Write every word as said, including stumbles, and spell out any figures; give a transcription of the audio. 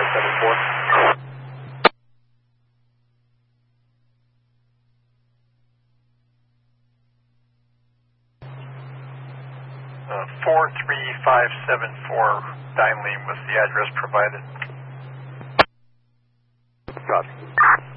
seven four. Uh, four three five seven four Dine Lane was the address provided. Copy.